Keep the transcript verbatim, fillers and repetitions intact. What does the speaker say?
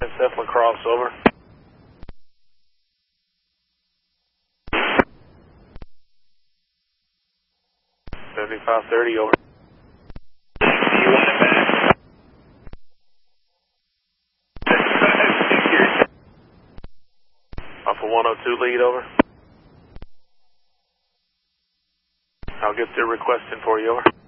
Definitely cross over. seventy-five thirty over. You want it back? Alpha one oh two lead over. I'll get their request in for you over.